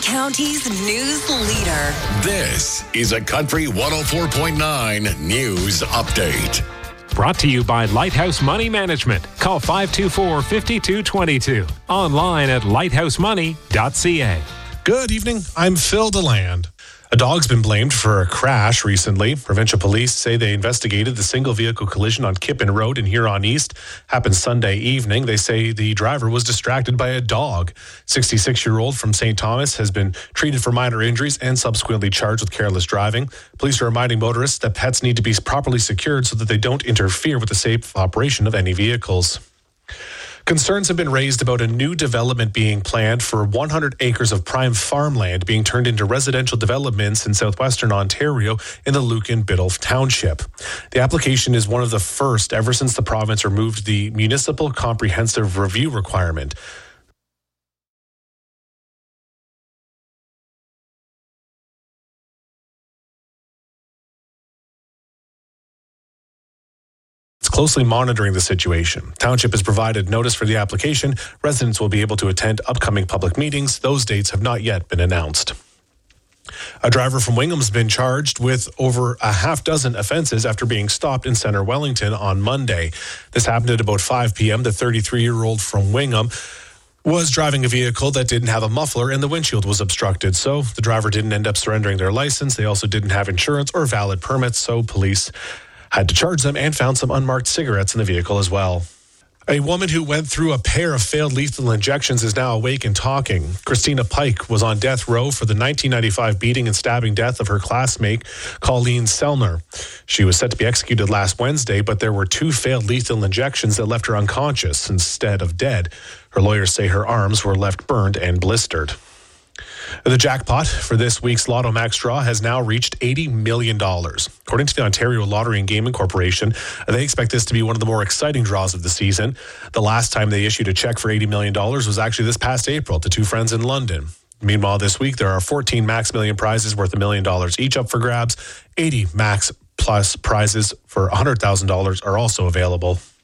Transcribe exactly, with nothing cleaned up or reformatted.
County's news leader. This is a Country one oh four point nine News Update. Brought to you by Lighthouse Money Management. Call five two four, five two two two. Online at lighthouse money dot c a. Good evening. I'm Phil DeLand. A dog's been blamed for a crash recently. Provincial police say they investigated the single vehicle collision on Kippen Road in Huron East. Happened Sunday evening. They say the driver was distracted by a dog. sixty-six-year-old from Saint Thomas has been treated for minor injuries and subsequently charged with careless driving. Police are reminding motorists that pets need to be properly secured so that they don't interfere with the safe operation of any vehicles. Concerns have been raised about a new development being planned for one hundred acres of prime farmland being turned into residential developments in southwestern Ontario in the Lucan Biddulph Township. The application is one of the first ever since the province removed the municipal comprehensive review requirement. Closely monitoring the situation. Township has provided notice for the application. Residents will be able to attend upcoming public meetings. Those dates have not yet been announced. A driver from Wingham has been charged with over a half dozen offenses after being stopped in Centre Wellington on Monday. This happened at about five p.m. The thirty-three-year-old from Wingham was driving a vehicle that didn't have a muffler and the windshield was obstructed. So the driver didn't end up surrendering their license. They also didn't have insurance or valid permits. So police had to charge them and found some unmarked cigarettes in the vehicle as well. A woman who went through a pair of failed lethal injections is now awake and talking. Christina Pike was on death row for the nineteen ninety-five beating and stabbing death of her classmate, Colleen Sellner. She was set to be executed last Wednesday, but there were two failed lethal injections that left her unconscious instead of dead. Her lawyers say her arms were left burned and blistered. The jackpot for this week's Lotto Max draw has now reached eighty million dollars. According to the Ontario Lottery and Gaming Corporation, they expect this to be one of the more exciting draws of the season. The last time they issued a check for eighty million dollars was actually this past April to two friends in London. Meanwhile, this week there are fourteen Max Million prizes worth a million dollars each up for grabs. eighty Max Plus prizes for one hundred thousand dollars are also available.